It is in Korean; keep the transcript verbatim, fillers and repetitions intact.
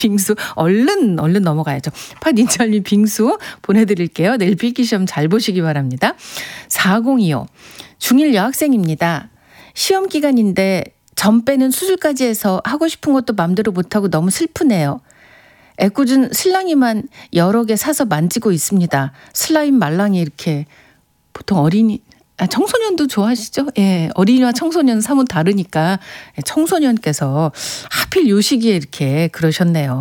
빙수 얼른 얼른 넘어가야죠. 팥인절미 빙수 보내드릴게요. 내일 필기시험 잘 보시기 바랍니다. 사공이오 중일 여학생입니다. 시험 기간인데 점 빼는 수술까지 해서 하고 싶은 것도 맘대로 못하고 너무 슬프네요. 애꿎은 슬랑이만 여러 개 사서 만지고 있습니다. 슬라임 말랑이 이렇게 보통 어린이 아, 청소년도 좋아하시죠? 예, 어린이와 청소년 사뭇 다르니까 청소년께서 하필 요 시기에 이렇게 그러셨네요.